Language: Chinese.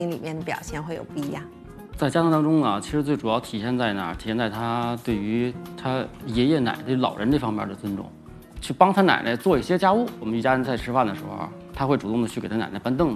里面的表现会有不一样？ 在家庭当中呢，其实最主要体现在哪儿？体现在他对于他爷爷奶奶、老人这方面的尊重，去帮他奶奶做一些家务。我们一家人在吃饭的时候，他会主动的去给他奶奶搬凳子。